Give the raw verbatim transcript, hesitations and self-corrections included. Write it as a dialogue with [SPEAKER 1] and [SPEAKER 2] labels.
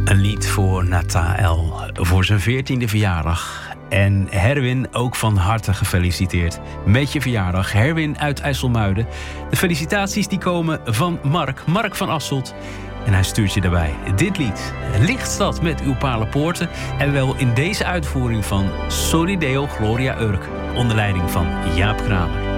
[SPEAKER 1] Een lied voor Nataël, voor zijn veertiende verjaardag. En Herwin, ook van harte gefeliciteerd met je verjaardag. Herwin uit IJsselmuiden. De felicitaties die komen van Mark, Mark van Asselt. En hij stuurt je daarbij dit lied. Lichtstad met uw Paarlenpoorten. En wel in deze uitvoering van Soli Deo Gloria Urk. Onder leiding van Jaap Kramer.